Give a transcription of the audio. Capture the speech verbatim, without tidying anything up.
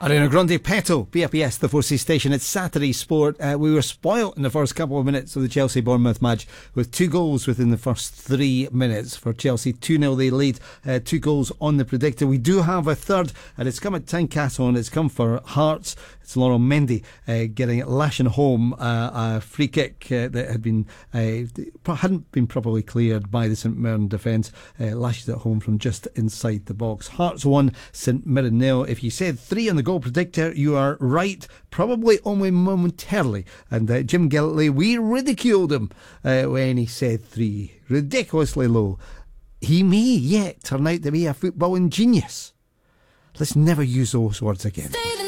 Ariana Grande, Peto, B F E S, the four C station. It's Saturday Sport. Uh, we were spoilt in the first couple of minutes of the Chelsea-Bournemouth match with two goals within the first three minutes for Chelsea. two nil they lead, uh, two goals on the predictor. We do have a third, and it's come at Tynecastle, and it's come for Hearts. It's Laurel Mendy uh, getting it, lashing home uh, a free kick uh, that had been uh, hadn't been properly cleared by the St Mirren defence. Uh, lashes it home from just inside the box. Hearts one, St Mirren nil. If you said three on the goal predictor, you are right, probably only momentarily. And uh, Jim Gillitley, we ridiculed him uh, when he said three, ridiculously low. He may yet turn out to be a footballing genius. Let's never use those words again.